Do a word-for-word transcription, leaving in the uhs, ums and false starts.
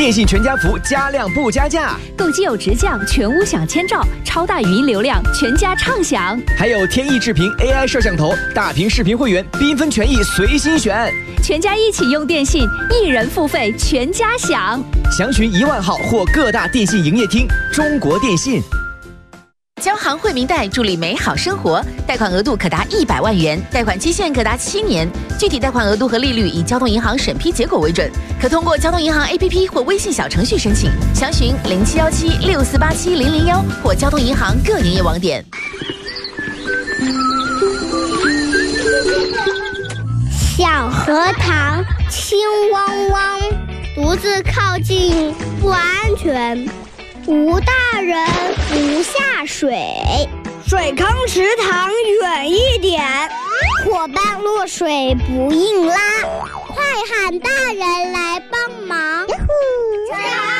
电信全家福加量不加价， 购机有直降，全屋享千兆，超大语音流量，全家畅享。 还有天翼智屏 A I 摄像头，大屏视频会员，缤纷权益随心选。 全家一起用电信，一人付费，全家享。 详询一万号或各大电信营业厅。中国电信。 交行惠民贷助力美好生活，贷款额度可达一百万元，贷款期限可达七年，具体贷款额度和利率以交通银行审批结果为准，可通过交通银行 A P P 或微信小程序申请。详询零七幺七六四八七零零幺或交通银行各营业网点。 小荷塘清汪汪，独自靠近不安全。无大人不下水， 水坑池塘远一点。 伙伴落水不硬拉，快喊大人来